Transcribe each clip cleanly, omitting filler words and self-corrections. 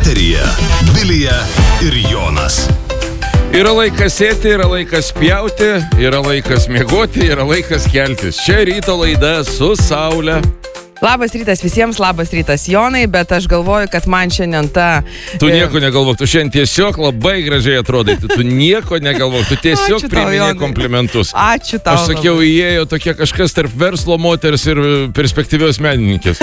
Eteryje Vilija ir Jonas. Yra laikas sėti, yra laikas pjauti, yra laikas miegoti, yra laikas keltis. Čia ryto laida su Saule. Labas rytas visiems, labas rytas Jonai, bet aš galvoju, kad man šiandien Tu nieko negalvok, tu šiandien tiesiog labai gražiai atrodai, tu nieko negalvok, tu tiesiog priminė komplimentus. Ačiū tau. Aš sakiau, įėjo tokia kažkas tarp verslo moters ir perspektyvios menininkės.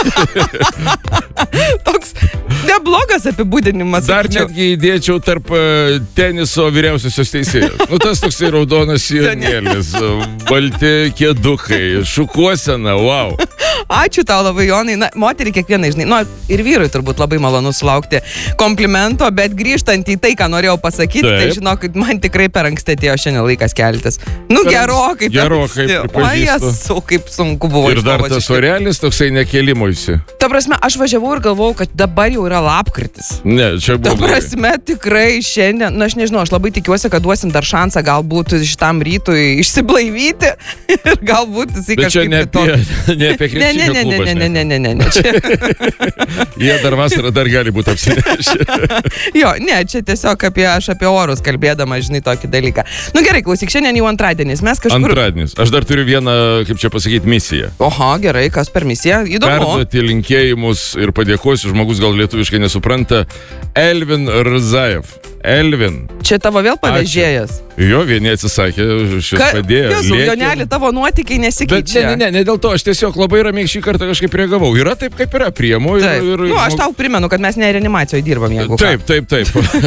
Toks neblogas apibūdinimas. Dar netgi įdėčiau tarp teniso vyriausiosios teisėjos. Tas toksai raudonas sijonėlis, balti kėdukai, šukuosena, wow. Ačiū tau labai, Jonai. Na, moterį kiekvienai, žinai, ir vyrui turbūt labai malonu sulaukti komplimento, bet grįžtant į tai, ką norėjau pasakyti, tai žinok, man tikrai per anksti atėjo šiandien laikas keltis. Gerokai pripažįstu. Kaip sunku buvo. Ir dar tas orelis toksai nekėlimuisi. Ta prasme, aš važiavau ir galvojau, kad dabar jau yra lapkritis. Ne, čia buvo. Ta prasme, tikrai šiandien, aš nežinau, aš labai tikiuosi, kad duosim dar šansą galbūt šitam rytui išsiblaivyti ir galbūt jisai kažkaip kitoks. Ne apie krepšinio klubas. Ne. Jie dar vasarą dar gali būti apsinešę. Jo, ne, čia tiesiog aš apie orus kalbėdama, žinai, tokį dalyką. Nu gerai, klausyk, šiandien jau antradienis. Mes kažkur... Antradienis. Aš dar turiu vieną, kaip čia pasakyti, misiją. Oho, gerai, kas per misiją? Įdomu. Perduoti linkėjimus ir padėkosiu, žmogus gal lietuviškai nesupranta, Elvin Rzajev. Elvin. Čia tavo vėl pavėžėjas. Jo, vieni atsisakė, šis padėjo. Joneli, tavo nuotykiai nesikeičia. Ne dėl to, aš tiesiog labai ramiai šį kartą kažkaip reagavau. Yra taip, kaip yra, priemu. Aš tau primenu, kad mes ne reanimacijoje dirbam, jeigu Taip.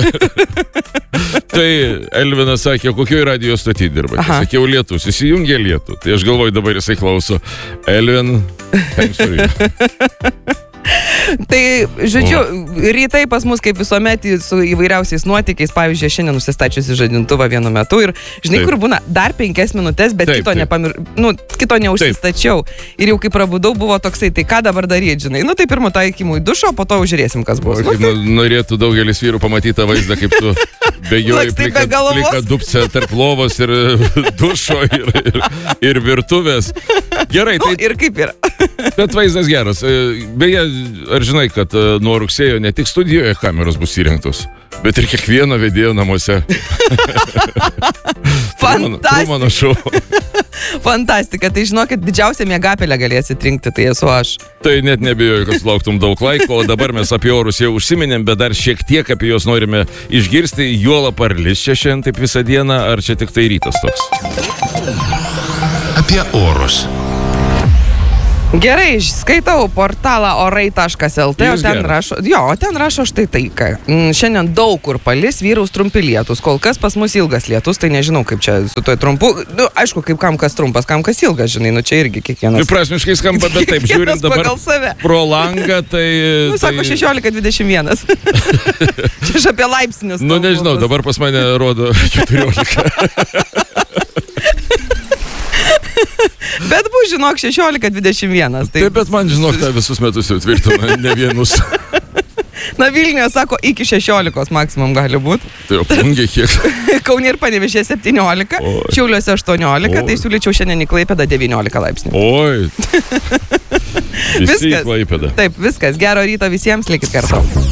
Tai Elvinas sakė, kokioje radio stoty dirbate. Sakiau, Lietus, įsijungė Lietų. Tai aš galvoju, dabar jisai klauso. Elvin, thanks for you. Tai, žodžiu, rytai pas mus kaip visuomet su įvairiausiais nuotykiais, pavyzdžiui, šiandien nusistačiusi žadintuvą vienu metu ir, žinai, kur būna dar 5 minutės, bet kito neužsistačiau. Ir jau kai prabudau, buvo toksai, tai ką dabar daryti, žinai. Tai pirmo taikymų į dušą, o po to žiūrėsim, kas bus. Norėtų daugelis vyrų pamatyti tą vaizdą, kaip tu bėgioji plika dupce tarp lovos ir dušo ir virtuvės. Gerai, tai... Ir kaip yra. Bet vaizdas geras. Beje, ar žinai, kad nuo rugsėjo ne tik studijoje kameros bus įrengtos, bet ir kiekvieno vedėjo namuose. Trumano šou. Fantastika. Tai žinokit, didžiausią miegapelę galėsi atrinkti, tai esu aš. Tai net nebijoju, kad lauktum daug laiko, o dabar mes apie orus jau užsiminėm, bet dar šiek tiek apie juos norime išgirsti. Juolab ar lis čia šiandien taip visą dieną, ar čia tik tai rytas toks? Apie orus. Gerai, skaitau portalą orai.lt, ten rašo štai tai, kad šiandien daug kur palis, vyraus trumpi lietus, kol kas pas mus ilgas lietus, tai nežinau kaip čia su toj trumpu, aišku, kaip kam kas trumpas, kam kas ilgas, žinai, čia irgi kiekvienas. Prasmiškai skamba, bet taip, žiūrint dabar pro langą, tai... Sako 16-21. Čia aš apie laipsnius. Nežinau, dabar pas mane rodo 14. Bet bus, žinok, 16-21. Taip, bet man, žinok, tą visus metus jau tvirtina, ne vienus. Na, Vilniuje, sako, iki 16 maksimum gali būti. Tai jau plungė kiek. Kaune ir Panevėžyje 17, Šiauliuose 18, tai siūlyčiau šiandien į Klaipėdą 19 laipsnių. Oi. Visi į Klaipėdą. Taip, viskas. Gero ryto visiems, likit kartu.